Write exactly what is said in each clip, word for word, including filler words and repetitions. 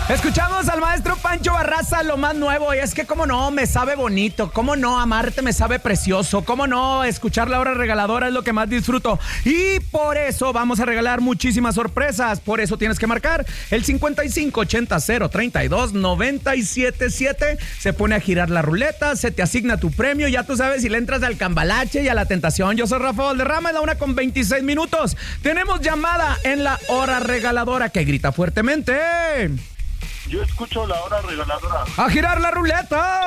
Escuchamos al maestro Pancho Barraza, lo más nuevo, y es que cómo no, me sabe bonito, cómo no, amarte me sabe precioso, cómo no, escuchar la hora regaladora es lo que más disfruto, y por eso vamos a regalar muchísimas sorpresas. Por eso tienes que marcar el cincuenta y cinco ochenta cero treinta y dos noventa y siete siete, se pone a girar la ruleta, se te asigna tu premio, ya tú sabes si le entras al cambalache y a la tentación. Yo soy Rafa Valderrama, es la una con veintiséis minutos, tenemos llamada en la hora regaladora que grita fuertemente. Yo escucho la hora regaladora. ¡A girar la ruleta!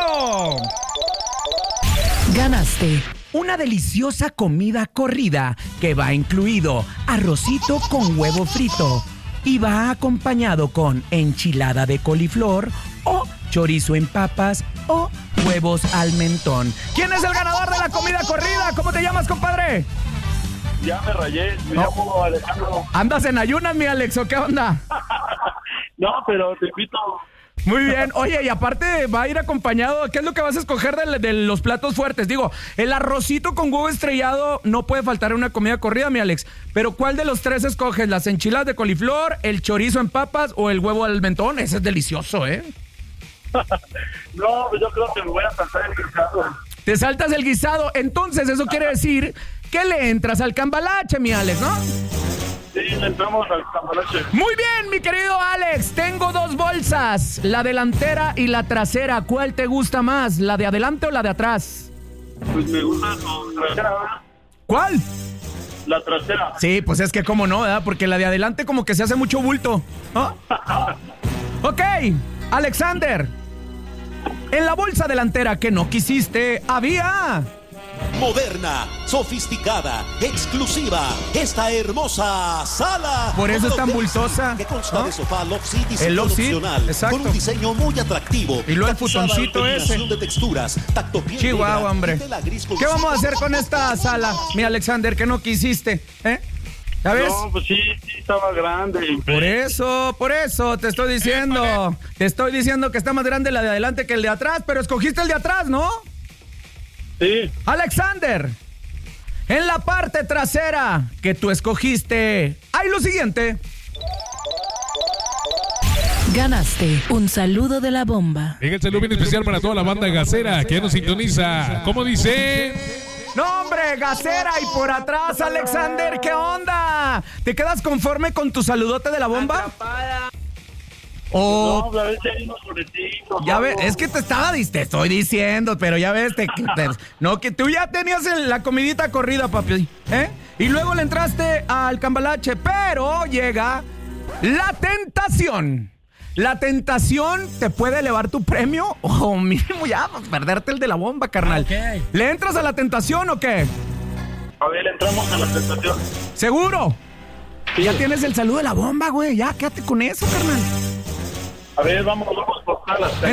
Ganaste una deliciosa comida corrida que va incluido arrocito con huevo frito y va acompañado con enchilada de coliflor o chorizo en papas o huevos al mentón. ¿Quién es el ganador de la comida corrida? ¿Cómo te llamas, compadre? Ya me rayé, me no. llamo Alejandro. ¿Andas en ayunas, mi Alex, o qué onda? No, pero te invito. Muy bien. Oye, y aparte va a ir acompañado, ¿qué es lo que vas a escoger de, de los platos fuertes? Digo, el arrocito con huevo estrellado no puede faltar en una comida corrida, mi Alex. Pero ¿cuál de los tres escoges? ¿Las enchiladas de coliflor, el chorizo en papas o el huevo al mentón? Ese es delicioso, ¿eh? No, pues yo creo que me voy a saltar el guisado. Te saltas el guisado. Entonces, eso quiere decir que le entras al cambalache, mi Alex, ¿no? Sí, le entramos al cambalache. Muy bien, mi querido Alex. Tengo dos bolsas, la delantera y la trasera. ¿Cuál te gusta más, la de adelante o la de atrás? Pues me gusta su trasera. ¿Cuál? La trasera. Sí, pues es que cómo no, ¿verdad? Porque la de adelante como que se hace mucho bulto, ¿no? Ok, Alexander. En la bolsa delantera que no quisiste, había... Moderna, sofisticada, exclusiva, esta hermosa sala. Por eso es tan bultosa, que consta ¿no? de sofá love seat y El sillón love seat, opcional, exacto. con un diseño muy atractivo. Y luego el tapizada futoncito en combinación ese. de texturas, tacto piel Chihuahua, negra, hombre. y tela gris con ¿Qué vamos a hacer con cinco esta sala, mi Alexander, que no quisiste? ¿Eh? ¿Ya ves? No, pues sí, sí, estaba grande. Por eso, por eso te estoy diciendo. Te estoy diciendo que está más grande la de adelante que el de atrás, pero escogiste el de atrás, ¿no? Sí. Alexander, en la parte trasera que tú escogiste, hay lo siguiente. Ganaste un saludo de la bomba. En el saludo bien especial para toda la banda gasera que nos sintoniza. ¿Cómo dice? ¡No, hombre, gasera! Y por atrás, Alexander, ¿qué onda? ¿Te quedas conforme con tu saludote de la bomba? Oh, no, a ver si hay unos florecitos. Ya ves, es que te estaba, te estoy diciendo, pero ya ves, te, te, no, que tú ya tenías el, la comidita corrida, papi, ¿eh? Y luego le entraste al cambalache, pero llega la tentación. La tentación te puede elevar tu premio o mínimo ya, pues, perderte el de la bomba, carnal. Okay. ¿Le entras a la tentación o qué? A ver, entramos a la tentación. ¿Seguro? Sí. Ya tienes el saludo de la bomba, güey, ya, quédate con eso, carnal. A ver, vamos, vamos por salas.